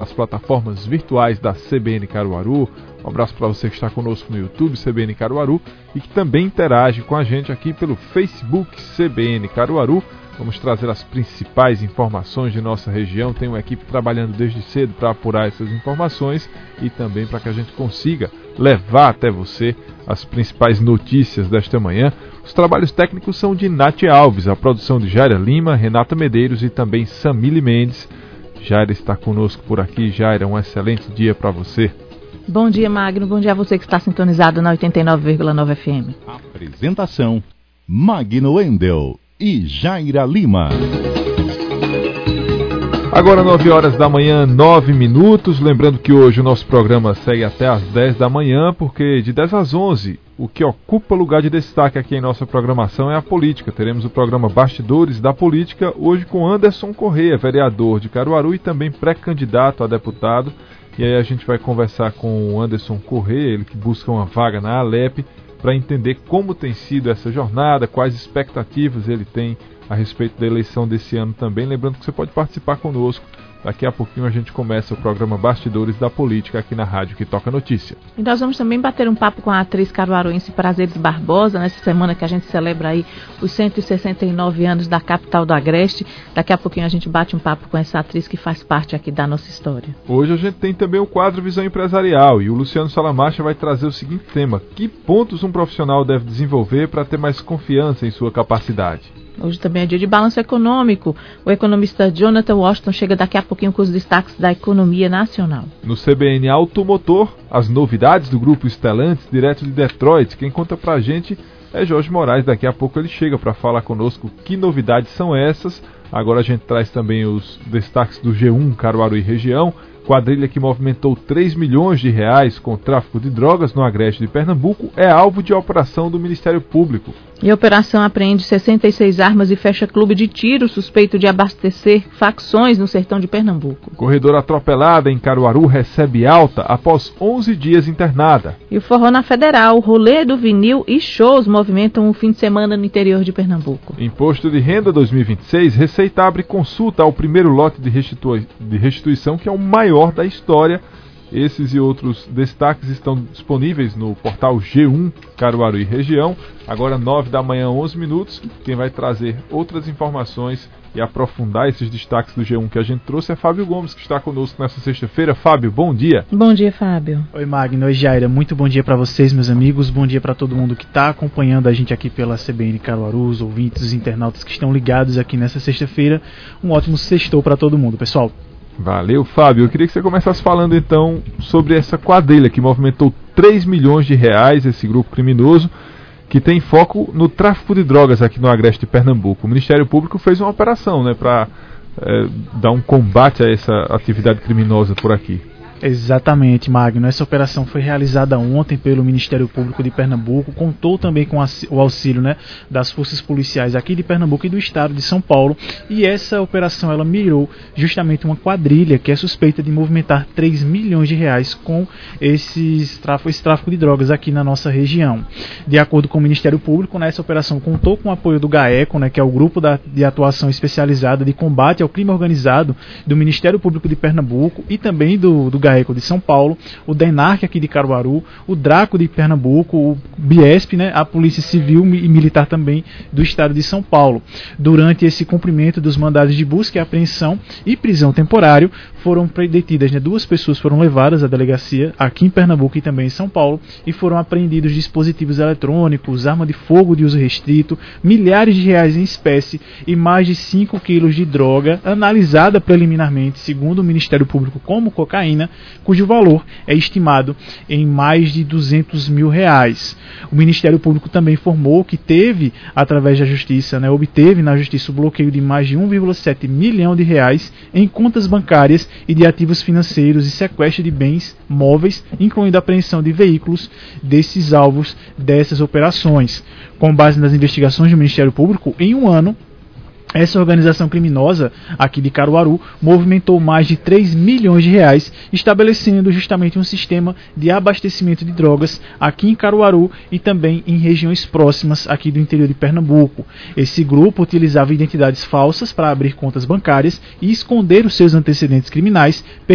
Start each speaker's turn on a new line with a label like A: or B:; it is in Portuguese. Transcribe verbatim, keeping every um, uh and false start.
A: as plataformas virtuais da C B N Caruaru. Um abraço para você que está conosco no YouTube C B N Caruaru e que também interage com a gente aqui pelo Facebook C B N Caruaru. Vamos trazer as principais informações de nossa região. Tem uma equipe trabalhando desde cedo para apurar essas informações e também para que a gente consiga levar até você as principais notícias desta manhã. Os trabalhos técnicos são de Nath Alves, a produção de Jaira Lima, Renata Medeiros e também Samile Mendes. Jaira está conosco por aqui. Jaira, um excelente dia para você.
B: Bom dia, Magno. Bom dia a você que está sintonizado na oitenta e nove vírgula nove F M.
C: Apresentação: Magno Wendel e Jaira Lima.
A: Agora nove horas da manhã, nove minutos. Lembrando que hoje o nosso programa segue até às dez da manhã, porque de dez às onze, o que ocupa lugar de destaque aqui em nossa programação é a política. Teremos o programa Bastidores da Política, hoje com Anderson Corrêa, vereador de Caruaru e também pré-candidato a deputado. E aí a gente vai conversar com o Anderson Corrêa, ele que busca uma vaga na Alep, para entender como tem sido essa jornada, quais expectativas ele tem a respeito da eleição desse ano também. Lembrando que você pode participar conosco. Daqui a pouquinho a gente começa o programa Bastidores da Política aqui na Rádio que Toca Notícia.
B: E nós vamos também bater um papo com a atriz caruaruense Prazeres Barbosa, nessa semana que a gente celebra aí os cento e sessenta e nove anos da capital do Agreste. Daqui a pouquinho a gente bate um papo com essa atriz que faz parte aqui da nossa história.
A: Hoje a gente tem também o quadro Visão Empresarial e o Luciano Salamacha vai trazer o seguinte tema: que pontos um profissional deve desenvolver para ter mais confiança em sua capacidade?
B: Hoje também é dia de balanço econômico. O economista Jonathan Washington chega daqui a pouquinho com os destaques da economia nacional.
A: No C B N Automotor, as novidades do grupo Stellantis, direto de Detroit. Quem conta pra gente é Jorge Moraes. Daqui a pouco ele chega para falar conosco que novidades são essas. Agora a gente traz também os destaques do G um Caruaru e região. Quadrilha que movimentou três milhões de reais com tráfico de drogas no Agreste de Pernambuco é alvo de operação do Ministério Público.
B: E a operação apreende sessenta e seis armas e fecha clube de tiro suspeito de abastecer facções no sertão de Pernambuco.
A: Corredora atropelada em Caruaru recebe alta após onze dias internada.
B: E o forró na Federal, rolê do vinil e shows movimentam o fim de semana no interior de Pernambuco.
A: Imposto de Renda dois mil e vinte e seis, Receita abre consulta ao primeiro lote de, restitu... de restituição, que é o maior da história. Esses e outros destaques estão disponíveis no portal G um Caruaru e região. Agora nove da manhã, onze minutos. Quem vai trazer outras informações e aprofundar esses destaques do G um que a gente trouxe é Fábio Gomes, que está conosco nessa sexta-feira. Fábio, bom dia.
B: Bom dia, Fábio.
D: Oi, Magno. Oi, Jaira. Muito bom dia para vocês, meus amigos. Bom dia para todo mundo que está acompanhando a gente aqui pela C B N Caruaru, os ouvintes, os internautas que estão ligados aqui nessa sexta-feira. Um ótimo sextou para todo mundo, pessoal.
A: Valeu, Fábio. Eu queria que você começasse falando então sobre essa quadrilha que movimentou três milhões de reais, esse grupo criminoso, que tem foco no tráfico de drogas aqui no Agreste de Pernambuco. O Ministério Público fez uma operação, né, para é, dar um combate a essa atividade criminosa por aqui.
D: Exatamente, Magno. Essa operação foi realizada ontem pelo Ministério Público de Pernambuco, contou também com o auxílio, né, das forças policiais aqui de Pernambuco e do estado de São Paulo, e essa operação ela mirou justamente uma quadrilha que é suspeita de movimentar três milhões de reais com esses tráfico, esse tráfico de drogas aqui na nossa região. De acordo com o Ministério Público, né, essa operação contou com o apoio do GAECO, né, que é o Grupo da, de Atuação Especializada de Combate ao Crime Organizado do Ministério Público de Pernambuco e também do, do GAECO de São Paulo, o DENARC aqui de Caruaru, o DRACO de Pernambuco, o BIESP, né, a Polícia Civil e Militar também do estado de São Paulo. Durante esse cumprimento dos mandados de busca e apreensão e prisão temporário, foram detidas, né, duas pessoas foram levadas à delegacia aqui em Pernambuco e também em São Paulo e foram apreendidos dispositivos eletrônicos, arma de fogo de uso restrito, milhares de reais em espécie e mais de cinco quilos de droga analisada preliminarmente, segundo o Ministério Público, como cocaína, cujo valor é estimado em mais de duzentos mil reais. O Ministério Público também informou que teve, através da Justiça, né, obteve na Justiça o bloqueio de mais de um vírgula sete milhão de reais em contas bancárias e de ativos financeiros e sequestro de bens móveis, incluindo a apreensão de veículos desses alvos dessas operações. Com base nas investigações do Ministério Público, em um ano, essa organização criminosa aqui de Caruaru movimentou mais de três milhões de reais, estabelecendo justamente um sistema de abastecimento de drogas aqui em Caruaru e também em regiões próximas aqui do interior de Pernambuco. Esse grupo utilizava identidades falsas para abrir contas bancárias e esconder os seus antecedentes criminais,